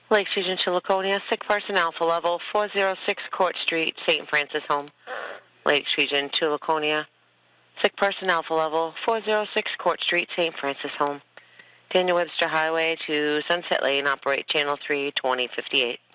Lake Fusion to Laconia, sick person alpha level, 406 Court Street, St. Francis home. Lake Fusion to Laconia, sick person alpha level, 406 Court Street, St. Francis home. Daniel Webster Highway to Sunset Lane, operate channel 3, 2058.